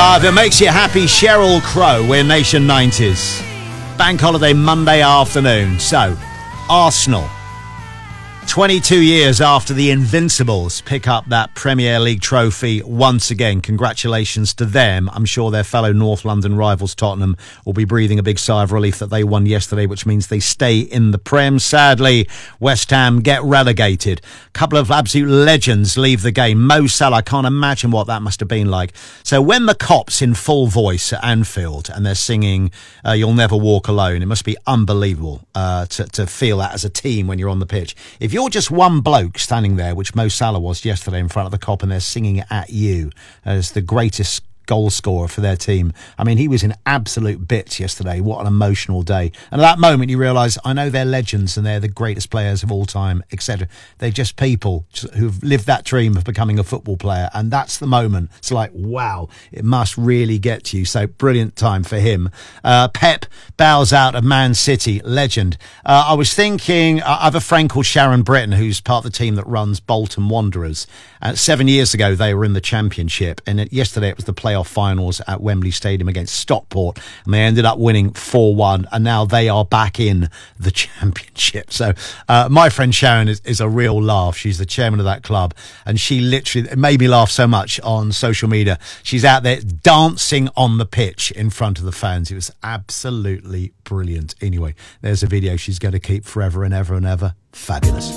If it makes you happy, Sheryl Crow, we're Nation 90s. Bank holiday Monday afternoon. So, Arsenal, 22 years after the Invincibles pick up that Premier League trophy once again. Congratulations to them. I'm sure their fellow North London rivals Tottenham will be breathing a big sigh of relief that they won yesterday, which means they stay in the Prem. Sadly, West Ham get relegated. A couple of absolute legends leave the game. Mo Salah, I can't imagine what that must have been like. So when the Cops in full voice at Anfield and they're singing You'll Never Walk Alone, it must be unbelievable to feel that as a team when you're on the pitch. If you're just one bloke standing there, which Mo Salah was yesterday in front of the Kop, and they're singing it at you as the greatest goal scorer for their team. I mean, he was in absolute bits yesterday. What an emotional day. And at that moment, you realise, I know they're legends and they're the greatest players of all time, etc. They're just people who've lived that dream of becoming a football player. And that's the moment. It's like, wow, it must really get to you. So brilliant time for him. Pep bows out of Man City, legend. I was thinking, I have a friend called Sharon Britton, who's part of the team that runs Bolton Wanderers. 7 years ago, they were in the Championship. And yesterday, it was the playoff finals at Wembley Stadium against Stockport, and they ended up winning 4-1, and now they are back in the Championship. So my friend Sharon is a real laugh. She's the chairman of that club, and she literally, it made me laugh so much on social media. She's out there dancing on the pitch in front of the fans. It was absolutely brilliant. Anyway, there's a video she's going to keep forever and ever and ever. Fabulous.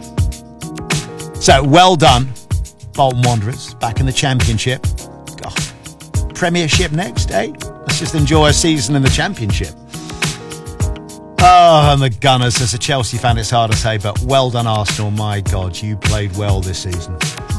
So well done, Bolton Wanderers, back in the Championship. Premiership next, eh? Let's just enjoy a season in the Championship. Oh, and the Gunners. As a Chelsea fan, it's hard to say, but well done, Arsenal. My God, you played well this season.